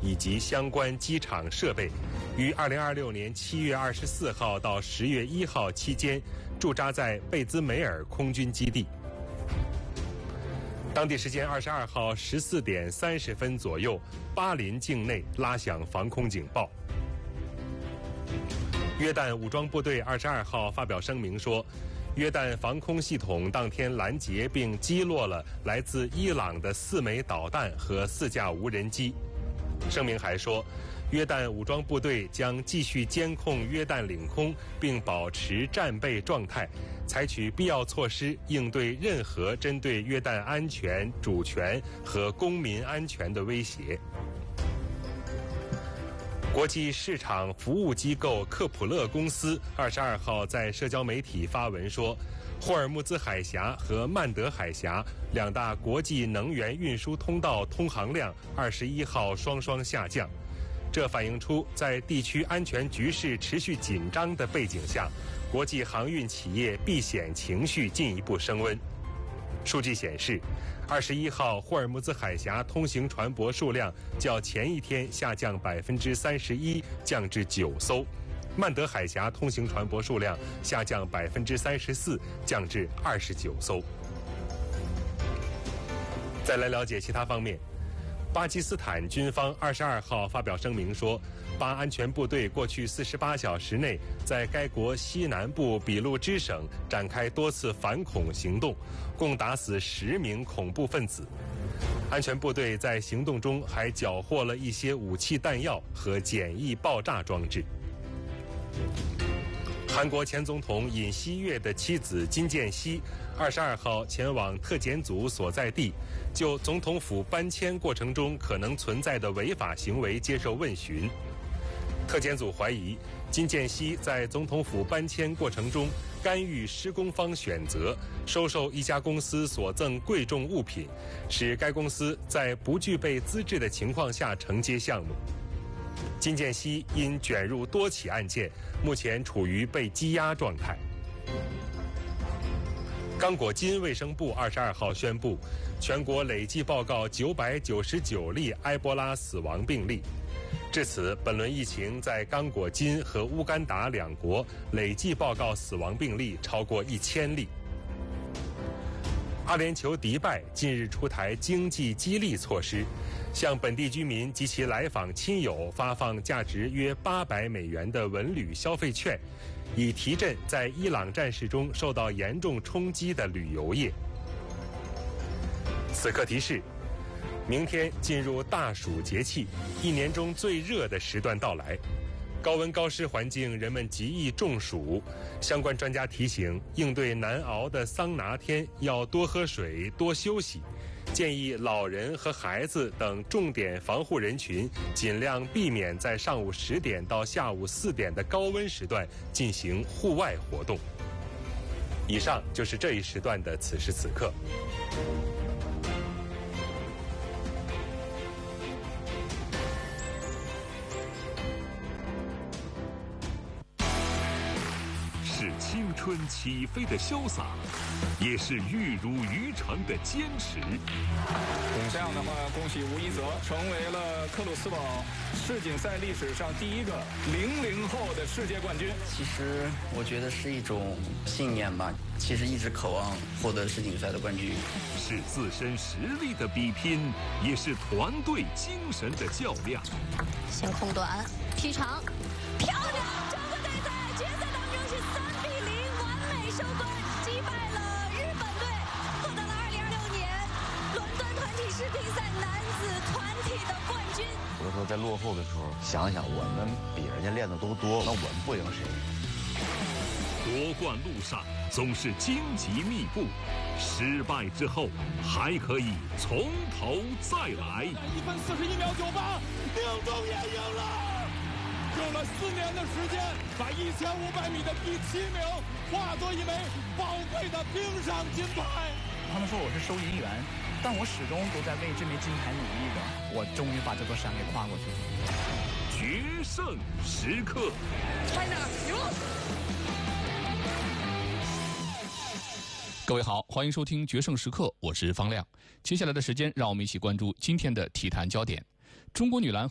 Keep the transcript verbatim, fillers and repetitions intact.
以及相关机场设备，于二零二六年七月二十四号到十月一号期间驻扎在贝兹梅尔空军基地。当地时间二十二号十四点三十分左右，巴林境内拉响防空警报。约旦武装部队二十二号发表声明说，约旦防空系统当天拦截并击落了来自伊朗的四枚导弹和四架无人机。声明还说，约旦武装部队将继续监控约旦领空，并保持战备状态，采取必要措施应对任何针对约旦安全、主权和公民安全的威胁。国际市场服务机构克普勒公司二十二号在社交媒体发文说，霍尔木兹海峡和曼德海峡两大国际能源运输通道通航量二十一号双双下降。这反映出在地区安全局势持续紧张的背景下，国际航运企业避险情绪进一步升温。数据显示，二十一号霍尔木兹海峡通行船舶数量较前一天下降百分之三十一，降至九艘；曼德海峡通行船舶数量下降百分之三十四，降至二十九艘。再来了解其他方面。巴基斯坦军方二十二号发表声明说，巴安全部队过去四十八小时内在该国西南部俾路支省展开多次反恐行动，共打死十名恐怖分子。安全部队在行动中还缴获了一些武器弹药和简易爆炸装置。韩国前总统尹锡悦的妻子金建熙二十二号前往特检组所在地，就总统府搬迁过程中可能存在的违法行为接受问询。特检组怀疑金建熙在总统府搬迁过程中干预施工方选择，收受一家公司所赠贵重物品，使该公司在不具备资质的情况下承接项目。金建熙因卷入多起案件，目前处于被羁押状态。刚果金卫生部二十二号宣布，全国累计报告九百九十九例埃博拉死亡病例。至此，本轮疫情在刚果金和乌干达两国累计报告死亡病例超过一千例。阿联酋迪拜近日出台经济激励措施，向本地居民及其来访亲友发放价值约八百美元的文旅消费券，以提振在伊朗战事中受到严重冲击的旅游业。此刻提示，明天进入大暑节气，一年中最热的时段到来。高温高湿环境，人们极易中暑。相关专家提醒，应对难熬的桑拿天要多喝水、多休息。建议老人和孩子等重点防护人群尽量避免在上午十点到下午四点的高温时段进行户外活动。以上就是这一时段的此时此刻。 是青春起飞的潇洒，也是玉汝于成的坚持。 这样的话，恭喜吴一泽成为了克鲁斯堡世锦赛历史上第一个零零后的世界冠军。 其实我觉得是一种信念吧，其实一直渴望获得世锦赛的冠军。 是自身实力的比拼，也是团队精神的较量。 先控短，踢长，漂亮！中国队在决赛当中是三比零完美收官，击败了日本队，获得了二零二六年伦敦团体世乒赛男子团体的冠军。 有的时候在落后的时候，想想我们比人家练的都多，那我们不赢谁？ 夺冠路上总是荆棘密布，失败之后还可以从头再来。 一分四十一秒九八，宁中也赢了。用了四年的时间，把一千五百米的第七名化作一枚宝贵的冰上金牌。 他们说我是收银员，但我始终都在为这枚金牌努力着。我终于把这座山给跨过去了。 决胜时刻 ，China 赢了。 各位好，欢迎收听《决胜时刻》，我是方亮。接下来的时间，让我们一起关注今天的体坛焦点。中国女篮